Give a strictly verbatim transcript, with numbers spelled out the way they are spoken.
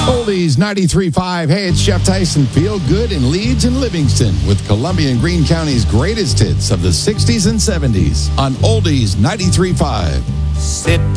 Oldies ninety-three point five. Hey, it's Jeff Tyson. Feel good in Leeds and Livingston with Columbia and Greene County's greatest hits of the sixties and seventies on Oldies ninety-three point five. Sitting